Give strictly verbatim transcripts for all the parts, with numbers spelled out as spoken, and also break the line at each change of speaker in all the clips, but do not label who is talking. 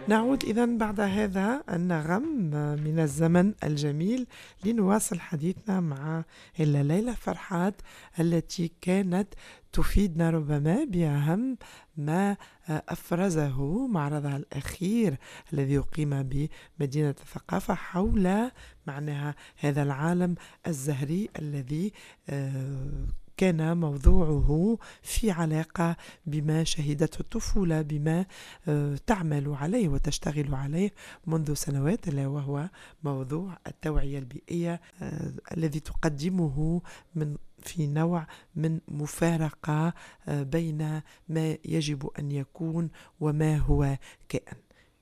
نعود إذن بعد هذا النغم من الزمن الجميل لنواصل حديثنا مع إلا ليلى فرحات التي كانت تفيدنا ربما بأهم ما أفرزه معرضها الأخير الذي يقيم بمدينة الثقافة حول معناها هذا العالم الزهري الذي كان موضوعه في علاقة بما شهدته الطفولة، بما تعمل عليه وتشتغل عليه منذ سنوات، وهو موضوع التوعية البيئية الذي تقدمه من في نوع من مفارقة بين ما يجب أن يكون وما هو كائن.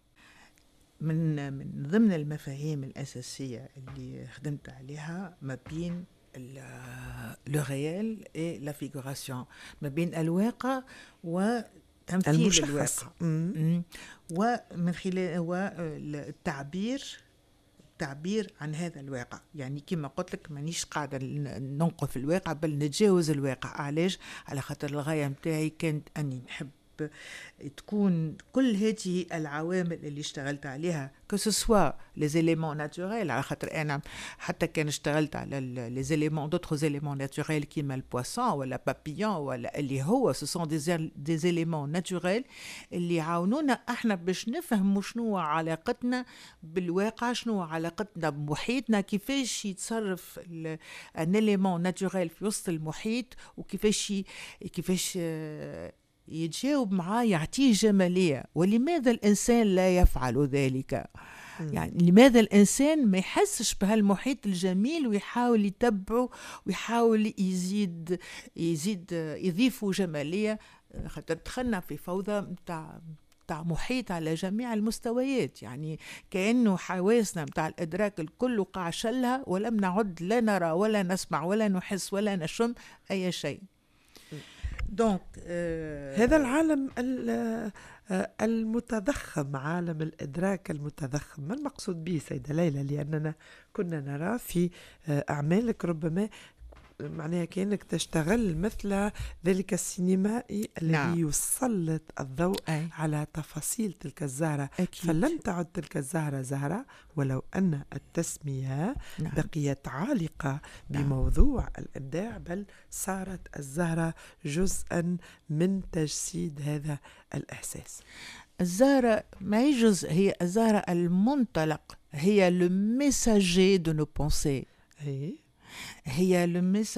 من من ضمن المفاهيم الأساسية اللي خدمت عليها ما بين le réel et la figuration، ما بين الواقع وتمثيل الواقع، ومن خلال والتعبير التعبير عن هذا الواقع. يعني كما قلت لك مانيش قاعدة ننقل في الواقع بل نتجاوز الواقع. علاش؟ على خاطر الغاية متاعي كانت أني نحب تكون كل هذه العوامل اللي اشتغلت عليها كسوا لي زيليمون ناتوريل، على خاطر انا حتى كان اشتغلت على لي زيليمون دوتر زيليمون ناتوريل كيما البواسون ولا بابيون ولا اللي هو سو سون دي دي زيليمون ناتوريل اللي يعاونونا احنا باش نفهموا شنو علاقتنا بالواقع، شنو علاقتنا بمحيطنا، كيفاش يتصرف ان اليمون ناتوريل في وسط المحيط، وكيفاش كيفاش يتجاوب معاه يعطيه جمالية. ولماذا الإنسان لا يفعل ذلك؟ م. يعني لماذا الإنسان ما يحسش بهالمحيط الجميل ويحاول يتبعه ويحاول يزيد يزيد يضيفه جمالية؟ خاطر دخلنا في فوضى متاع متاع محيط على جميع المستويات. يعني كأنه حواسنا متاع الإدراك الكل وقع شلها، ولم نعد لا نرى ولا نسمع ولا نحس ولا نشم أي شيء.
دونك آه هذا العالم المتضخم، عالم الإدراك المتضخم، ما المقصود به سيدة ليلى؟ لأننا كنا نرى في أعمالك ربما معناها كأنك تشتغل مثل ذلك السينمائي الذي نعم. يسلط الضوء أي. على تفاصيل تلك الزهرة. أكيد. فلم تعد تلك الزهرة زهرة ولو أن التسمية نعم. بقيت عالقة نعم. بموضوع الإبداع، بل صارت الزهرة جزءا من تجسيد هذا الإحساس.
الزهرة ما هي جزء، هي الزهرة المنطلق، هي le messager de nos pensées.
أي.
هي le messager